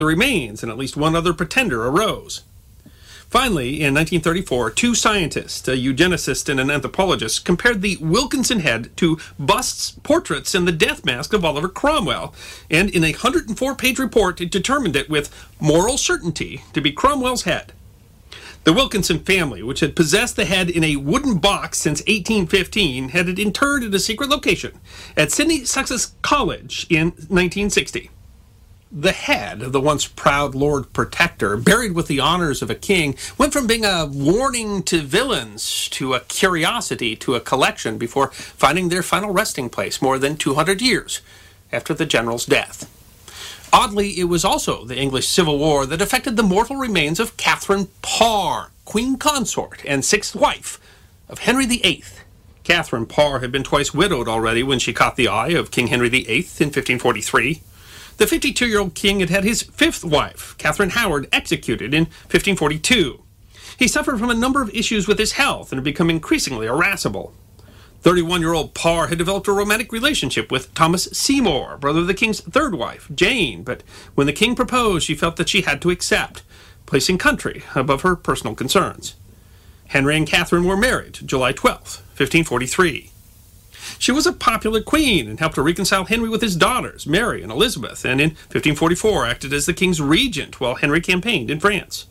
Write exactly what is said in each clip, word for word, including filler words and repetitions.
the remains, and at least one other pretender arose. Finally, in nineteen thirty-four, two scientists, a eugenicist and an anthropologist, compared the Wilkinson head to busts, portraits, and the death mask of Oliver Cromwell, and in a one hundred four page report it determined it with moral certainty to be Cromwell's head. The Wilkinson family, which had possessed the head in a wooden box since eighteen fifteen, had it interred at a secret location at Sydney Sussex College in nineteen sixty. The head of the once proud Lord Protector, buried with the honors of a king, went from being a warning to villains to a curiosity to a collection before finding their final resting place more than two hundred years after the general's death. Oddly, it was also the English Civil War that affected the mortal remains of Catherine Parr, Queen Consort and sixth wife of Henry the Eighth. Catherine Parr had been twice widowed already when she caught the eye of King Henry the Eighth in fifteen forty-three. The fifty-two-year-old king had had his fifth wife, Catherine Howard, executed in fifteen forty-two. He suffered from a number of issues with his health and had become increasingly irascible. thirty-one-year-old Parr had developed a romantic relationship with Thomas Seymour, brother of the king's third wife, Jane, but when the king proposed, she felt that she had to accept, placing country above her personal concerns. Henry and Catherine were married July twelfth, fifteen forty-three. She was a popular queen and helped to reconcile Henry with his daughters, Mary and Elizabeth, and in fifteen forty-four acted as the king's regent while Henry campaigned in France.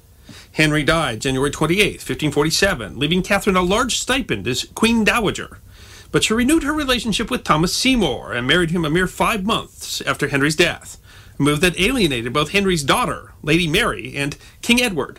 Henry died January twenty-eighth, fifteen forty-seven, leaving Catherine a large stipend as Queen Dowager. But she renewed her relationship with Thomas Seymour and married him a mere five months after Henry's death, a move that alienated both Henry's daughter, Lady Mary, and King Edward.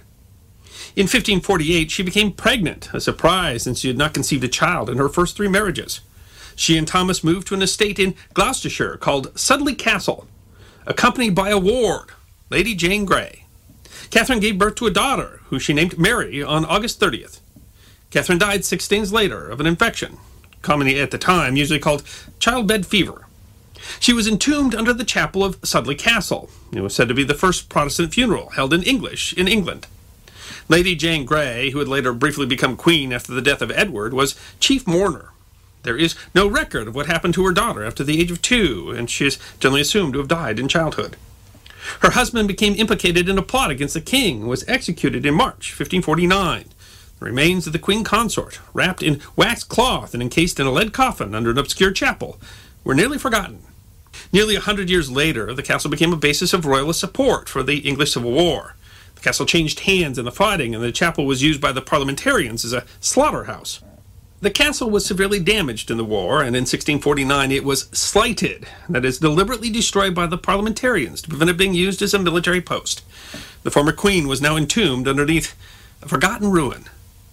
In fifteen forty-eight, she became pregnant, a surprise since she had not conceived a child in her first three marriages. She and Thomas moved to an estate in Gloucestershire called Sudley Castle, accompanied by a ward, Lady Jane Grey. Catherine gave birth to a daughter, who she named Mary, on August thirtieth. Catherine died six days later of an infection, commonly at the time usually called childbed fever. She was entombed under the chapel of Sudley Castle. It was said to be the first Protestant funeral held in English in England. Lady Jane Grey, who had later briefly become queen after the death of Edward, was chief mourner. There is no record of what happened to her daughter after the age of two, and she is generally assumed to have died in childhood. Her husband became implicated in a plot against the king and was executed in March fifteen forty-nine. The remains of the queen consort, wrapped in waxed cloth and encased in a lead coffin under an obscure chapel, were nearly forgotten. Nearly a hundred years later, the castle became a basis of royalist support for the English Civil War. The castle changed hands in the fighting, and the chapel was used by the parliamentarians as a slaughterhouse. The castle was severely damaged in the war, and in sixteen forty-nine it was slighted, that is, deliberately destroyed by the parliamentarians to prevent it being used as a military post. The former queen was now entombed underneath a forgotten ruin.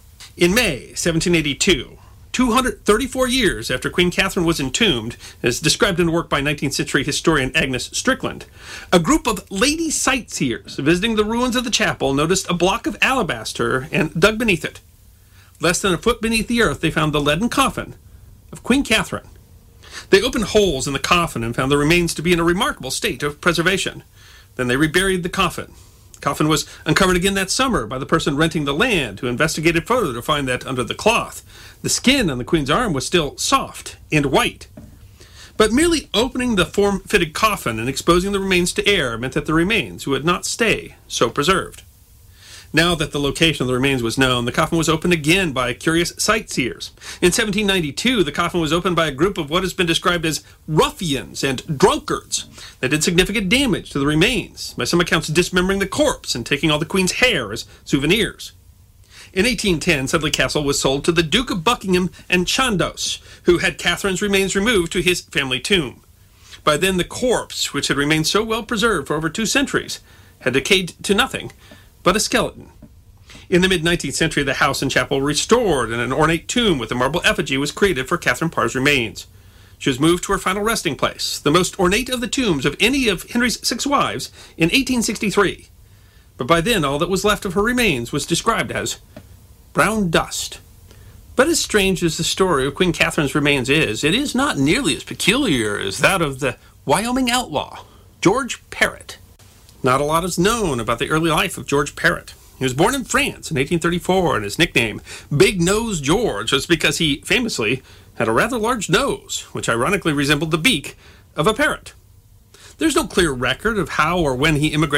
In May seventeen eighty-two, two hundred thirty-four years after Queen Catherine was entombed, as described in a work by nineteenth century historian Agnes Strickland, a group of lady sightseers visiting the ruins of the chapel noticed a block of alabaster and dug beneath it. Less than a foot beneath the earth, they found the leaden coffin of Queen Catherine. They opened holes in the coffin and found the remains to be in a remarkable state of preservation. Then they reburied the coffin. The coffin was uncovered again that summer by the person renting the land, who investigated further to find that under the cloth, the skin on the Queen's arm was still soft and white. But merely opening the form-fitted coffin and exposing the remains to air meant that the remains would not stay so preserved. Now that the location of the remains was known, the coffin was opened again by curious sightseers. In seventeen ninety-two, the coffin was opened by a group of what has been described as ruffians and drunkards that did significant damage to the remains, by some accounts dismembering the corpse and taking all the Queen's hair as souvenirs. In eighteen ten, Sudley Castle was sold to the Duke of Buckingham and Chandos, who had Catherine's remains removed to his family tomb. By then, the corpse, which had remained so well preserved for over two centuries, had decayed to nothing but a skeleton. In the mid-nineteenth century, the house and chapel were restored, and an ornate tomb with a marble effigy was created for Catherine Parr's remains. She was moved to her final resting place, the most ornate of the tombs of any of Henry's six wives, in eighteen sixty-three. But by then, all that was left of her remains was described as brown dust. But as strange as the story of Queen Catherine's remains is, it is not nearly as peculiar as that of the Wyoming outlaw, George Parrott. Not a lot is known about the early life of George Parrott. He was born in France in eighteen thirty-four, and his nickname, Big Nose George, was because he famously had a rather large nose, which ironically resembled the beak of a parrot. There's no clear record of how or when he immigrated